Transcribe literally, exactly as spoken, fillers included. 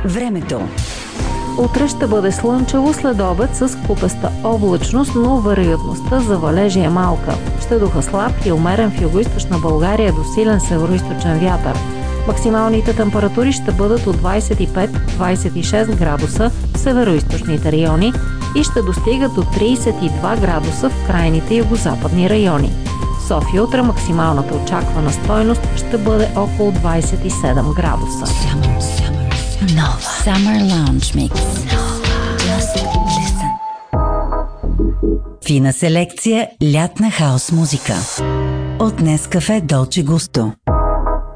Времето. Утре ще бъде слънчево след обед с купеста облачност, но вероятността за валежи е малка. Ще духа слаб и умерен в югоизточна България до силен североизточен вятър. Максималните температури ще бъдат от двадесет и пет до двадесет и шест градуса в североизточните райони и ще достигат до тридесет и два градуса в крайните югозападни райони. В София утре максималната очаквана стойност ще бъде около двадесет и седем градуса. Nova Summer Lounge Mix. Just listen. Фина селекция лятна хаос музика. От Нескафе Долче Густо.